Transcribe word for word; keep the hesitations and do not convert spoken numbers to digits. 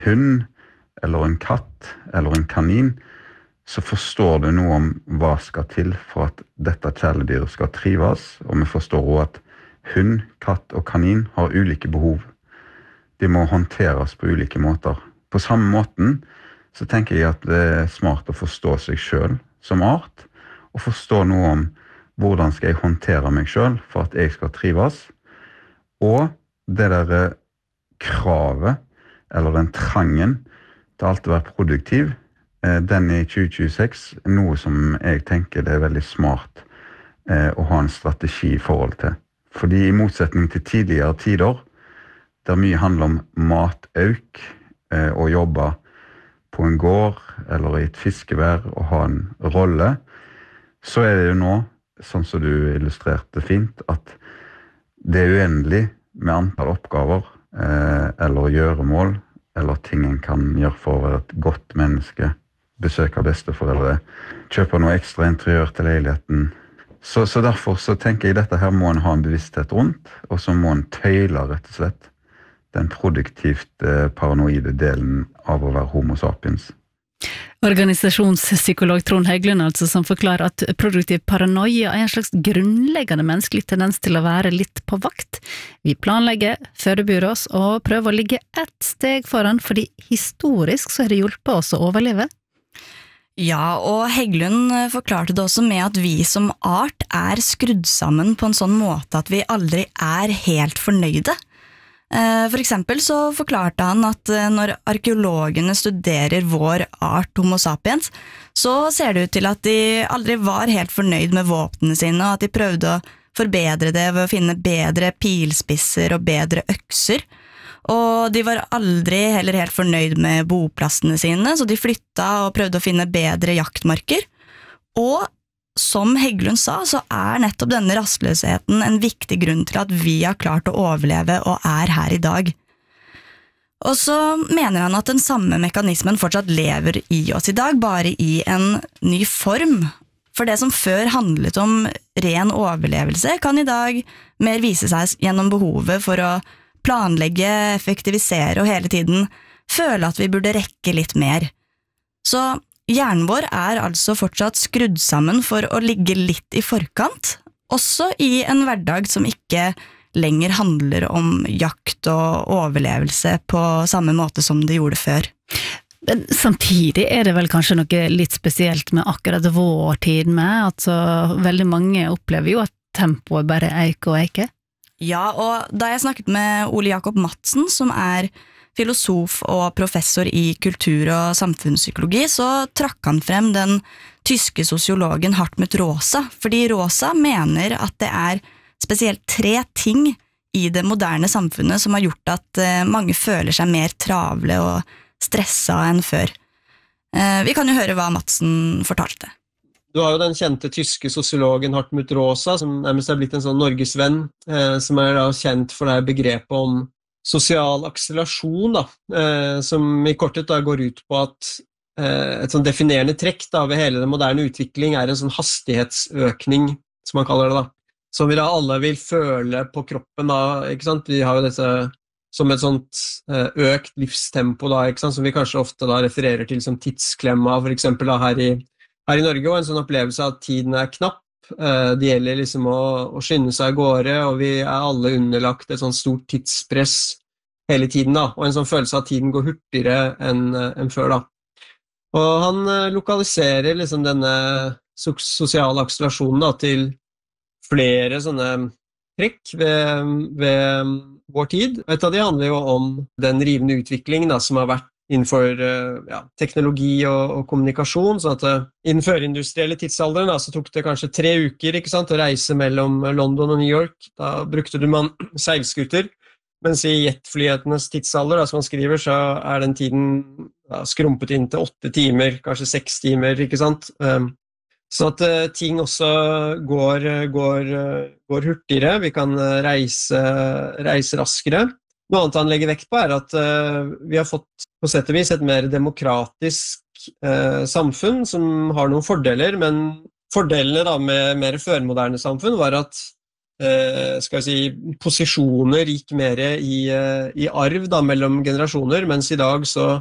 hund, eller en katt, eller en kanin, så forstår du noe om hva skal til for at dette kjæledyret skal trives, og vi forstår også at hund, katt og kanin har ulike behov. De må håndteres på ulike måter. På samme måten så tenker jeg at det er smart å forstå seg selv som art, og forstå noe om hvordan skal jeg håndtere meg selv for at jeg skal trives, og det der kravet, eller den trangen til alltid å være produktiv, den er i tjue tjueseks noe som jeg tenker det er veldig smart eh, å ha en strategi i forhold til. Fordi i motsetning til tidligere tider, der mye handler om matauk, eh, å jobbe på en gård eller i et fiskevær og ha en rolle, så er det jo nå, sånn som du illustrerte fint, at det er uendelig med antall oppgaver eh, eller gjøremål, eller ting en kan gjøre for å være et godt menneske, besøke besteforeldre, kjøpe noe ekstra interiør til leiligheten. Så, så derfor så tenker jeg dette her må en ha en bevissthet rundt, og så må en tøyle rett og slett den produktivt eh, paranoide delen av å være homo sapiens. Organisasjonspsykolog Trond Heggelund altså, som forklarer at produktiv paranoia er en slags grunnleggende menneskelig tendens til å være litt på vakt. Vi planlegger, forbereder oss og prøver å ligge ett steg foran, fordi historisk så er det hjulpet oss å overleve. Ja, og Heggelund forklarte det også med at vi som art er skrudd sammen på en sånn måte at vi aldri er helt fornøyde. For eksempel så forklarte han at når arkeologene studerer vår art Homo sapiens, så ser det ut til at de aldri var helt fornøyd med våpnene sine, og at de prøvde å forbedre det ved å finne bedre pilspisser og bedre økser. Og de var aldri heller helt fornøyd med boplassene sine, så de flytta og prøvde å finne bedre jaktmarker. Og som Heggelund sa, så er nettopp denne rastløsheten en viktig grunn til at vi har klart å overleve og er her i dag. Og så mener han at den samme mekanismen fortsatt lever i oss i dag, bare i en ny form. For det som før handlet om ren overlevelse, kan i dag mer vise seg gjennom behovet for å planlegge, effektivisere og hele tiden føle at vi burde rekke litt mer. Så hjernen vår er altså fortsatt skrudd sammen for å ligge litt i forkant, også i en hverdag som ikke lenger handler om jakt og overlevelse på samme måte som det gjorde før. Men samtidig er det vel kanskje noe litt spesielt med akkurat vår tid med, altså veldig mange opplever jo at tempoet bare eiker og eiker. Ja, og da jeg snakket med Ole Jakob Madsen, som er filosof og professor i kultur- og samfunnspsykologi, så trakk han frem den tyske sosiologen Hartmut Rosa, fordi Rosa mener at det er spesielt tre ting i det moderne samfunnet som har gjort at mange føler seg mer travle og stressa enn før. Vi kan jo høre hva Madsen fortalte. Du har jo den kjente tyske sosiologen Hartmut Rosa, som nærmest er blitt en sånn norgesvenn, som er da kjent for det begrepet om sosial akselerasjon, da, eh, som i kortet da går ut på at eh, et sånn definerende trekk da, ved hele den moderne utvikling er en sånn hastighetsøkning, som man kaller det da, som vi da alle vil føle på kroppen da, ikke sant? Vi har jo dette som et sånt eh, økt livstempo da, ikke sant? Som vi kanskje ofte da refererer til som tidsklemma, for eksempel da her i, her i Norge, og en sånn opplevelse av at tiden er knapp. Det gjelder liksom å, å skynde seg av gårde, og vi er alle underlagt et sånt stort tidspress hele tiden da, og en sånn følelse av at tiden går hurtigere enn, enn før da. Og han lokaliserer liksom denne sosiale akselerasjonen da, til flere sånne trekk ved, ved vår tid. Et av de handler jo om den rivende utviklingen da, som har vært innenfor ja, teknologi og, og kommunikasjon, så at uh, innenfor industrielle tidsalderen da, så tok det kanskje tre uker ikke sant, å reise mellom London og New York. Da brukte du man seilskuter, mens i jetflyhetenes tidsalder, da, som man skriver, så er den tiden da, skrumpet inn til åtte timer, kanskje seks timer, ikke sant? Um, så at uh, ting også går, går, går hurtigere, vi kan reise, reise raskere. Noe annet han legger vekt på er at uh, vi har fått på sett og vis et mer demokratisk uh, samfunn som har noen fordeler, men fordelene da med mer førmoderne samfunn var at eh, skal jeg si, posisjoner gikk mer i, eh, i arv da, mellom generasjoner, mens i dag så